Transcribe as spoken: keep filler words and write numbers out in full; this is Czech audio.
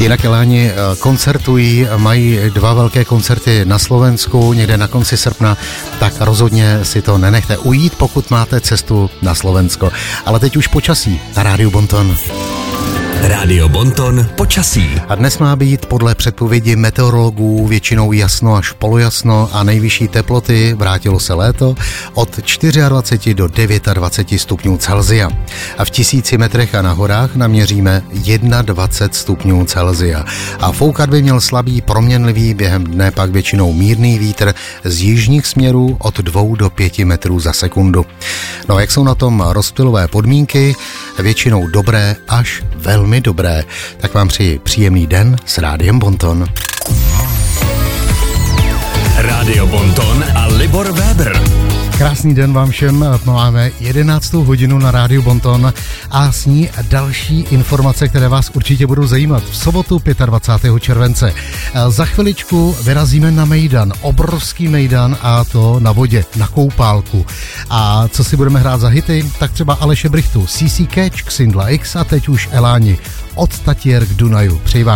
Jinak Eláni koncertují, mají dva velké koncerty na Slovensku někde na konci srpna, tak rozhodně si to nenechte ujít, pokud máte cestu na Slovensko. Ale teď už počasí na Rádiu Bonton. Rádio Bonton počasí. A dnes má být podle předpovědi meteorologů většinou jasno až polojasno a nejvyšší teploty, vrátilo se léto, od dvacet čtyři do dvacet devět stupňů Celsia. A v tisíci metrech a na horách naměříme dvacet jedna stupňů Celsia. A foukat by měl slabý, proměnlivý, během dne pak většinou mírný vítr z jižních směrů od dvou do pěti metrů za sekundu. No, jak jsou na tom rozptylové podmínky? Většinou dobré až velmi dobré. Tak vám přeji příjemný den s Rádiem Bonton. Rádio Bonton a Libor Weber. Krásný den vám všem, máme jedenáctou hodinu na Rádiu Bonton a s ní další informace, které vás určitě budou zajímat. V sobotu dvacátého pátého července. Za chviličku vyrazíme na mejdan, obrovský mejdan a to na vodě, na koupálku. A co si budeme hrát za hity? Tak třeba Aleše Brichtu, C C Catch, Xindla X a teď už Eláni. Od Tatier k Dunaju. Přeji vám